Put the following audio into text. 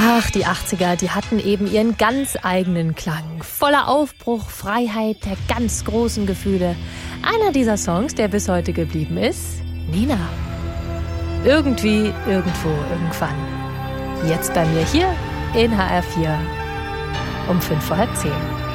Ach, die 80er, die hatten eben ihren ganz eigenen Klang. Voller Aufbruch, Freiheit, der ganz großen Gefühle. Einer dieser Songs, der bis heute geblieben ist, Nina. Irgendwie, irgendwo, irgendwann. Jetzt bei mir hier in HR4 um 5:10.